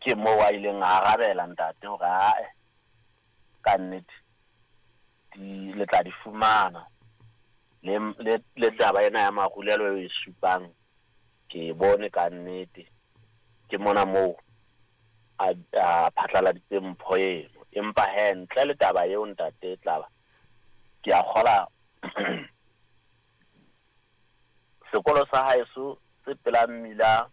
ke mo wa ileng a arabela ntate hore a ka nnete di le tla di fumana le taba ena ya marulelo e supang ke bone ka nnete ke mona mo a phatlaladitse mpho eno empa ntle le taba eo ntate tlaba ke a kgola sekolo sa haeso se pela mmila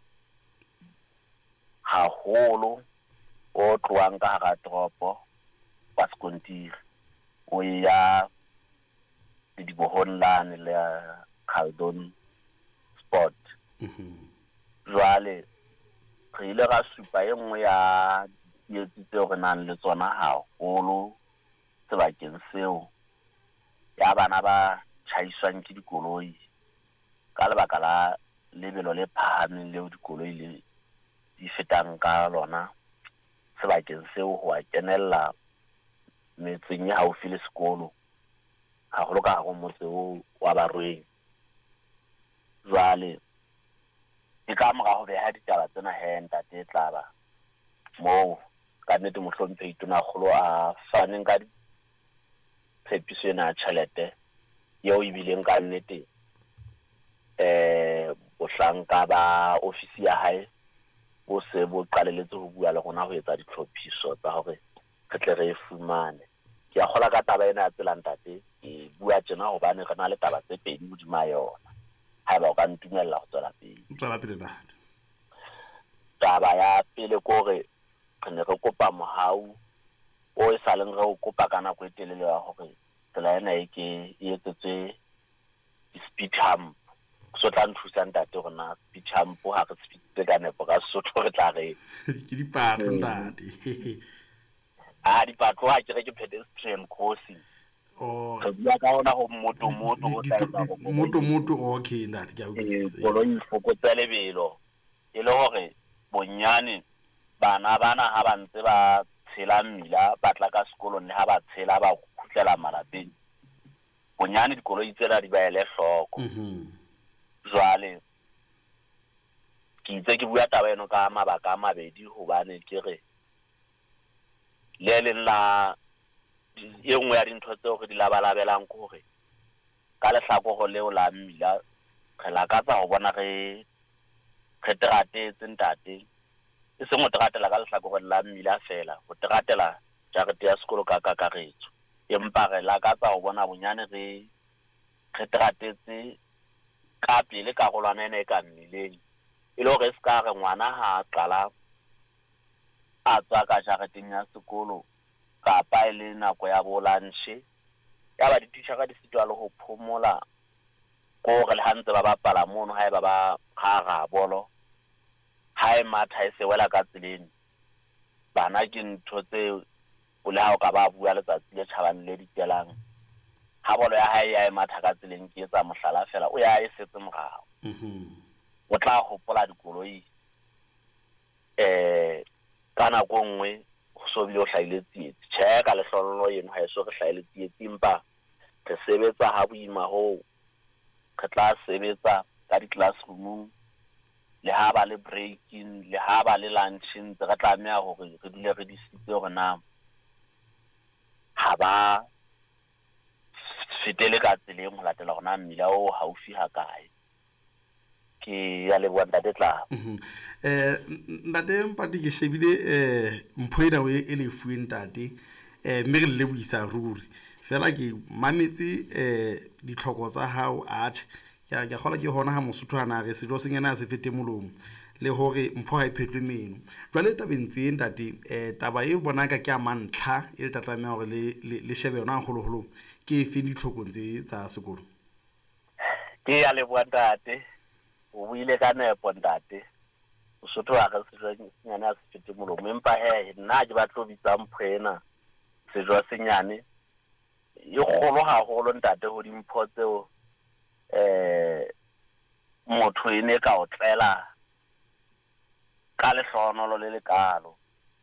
haholo o tloang ka hara toropo wa Sekontiri o ya di bohonlane le Khaldon Sport jwale re ile ra supa e nngwe ya dietsi tseo re nang le tsona haholo sebakeng seo ya bana ba tjhaiswang ke dikoloi ka lebaka la lebelo le phahameng leo dikoloi le di fetang ka lona sebakeng seo ho a kenella metseng ya haufi le sekolo haholo ka hare motse wa Barweng jwale ke ka mora ho beha ditaba tsena ntate Tlaba mo ka nnete mohlomphehi tona kgolo a faneng ka tshepiso ena tjhelete eo ibileng ka nnete bohlanka ba ofisi ya hae bo se bo qalelletse ho bua le rona ho etsa ditlhophiso tsa hore re tle re fumane ke a kgola ka taba ena ya tsela ntate ke bua tjena hobane re na le taba tse pedi hodima yona haeba o ka ntumella ho tswela pele ntate. Taba ya pele kore re ne re kopa mohau o e sa leng re o kopa ka nako e telele ya hore tsela ena e etsetswe speed hump so tla nthusa ntate hore na speed hump ha re speeditse ka nepo ka Sesotho re tla re ke dipatlo ntate dipatlo ha ke re ke pedestrian crossing re bua ka hona ho moto ho tla etsa moto okay ntate ke a utlwisisa koloi fokotsa lebelo e le hore bonyane bana ha ba ntse ba tshela mmila ba tla ka sekolong le ha ba tshela ba khutlela malapeng bonyane dikoloi tsena di ba ele hloko jwale ke itse ke bua taba eno ka mabaka a mabedi hobane ke re le leng la e nngwe ya dintho tseo re di labalabelang ke hore ka lehlakore leo la mmila re lakatsa ho bona re teratetse ntate e seng ho teratela ka lehlakore la mmila fela ho teratela jarete ya sekolo ka kakaretso empa re lakatsa ho bona bonyane re teratetse ka pele karolwana ena e ka mmileng e le hore se ka re ngwana ha a qala a tswa ka jareteng ya sekolo kapa e le nako ya bo lunch ya ba ditishara di sitwa le ho phomola ko re le hantse ba bapala mono haeba ba khara bolo hae matha e se wela ka tseleng bana ke ntho tse o le ha o ka ba bua letsatsi le tjhabang le ditelang ha bolo ya hae ya matha ka tseleng ke etsa mohlala fela o ya e setse morao o tla hopola dikoloi ka nako nngwe ho so bile o hlahile tsietsi tjhe ka lehlollo eno ha e so re hlahile tsietsi empa re sebetsa ha boima ho re tla sebetsa ka di-classroom le ha ba le breaking le ha ba le lunching re tlameha hore re dule re di sitse hore na ha ba fetele ka tseleng ho latela hore na mmila o haufi ha kae ke ya leboha ntate Tlaba ntate Mpati ke shebile mpho ena e le fueng ntate mme re le buisa ruri fela ke mametse ditlhoko tsa hao athe ke kgola ke hona ha Mosotho ana re sejo sengena se fete molomo le hore mpho ha e phetlwe meno jwale tabeng tse ntate taba e bona ka ke a mantla e le tatame hore le shebe yona holo ke e fe ditlhokong tse tsa sekolo ke ya leboha ntate o buile ka nepo ntate Mosotho ha re sejo senyane se fete molomo empa nna ke batla ho bitsa mpho ena sejo senyane e kgolo haholo ntate ho dimpho tseo motho ene ka o tlela ka lehlohonolo le lekalo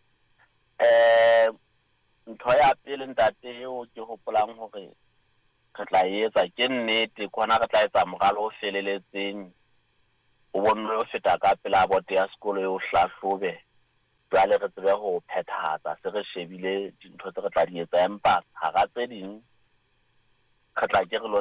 ntho ya pele ntate eo ke hopolang hore re tla etsa ke nnete kwana re tla etsa moralo o feleletseng o bonwe o feta ka pela bote ya sekolo eo hlahlobe jwale re tsebe ho phethahatsa se re shebile dintho tse re tla di etsa empa hara tse ding re tla ke re lo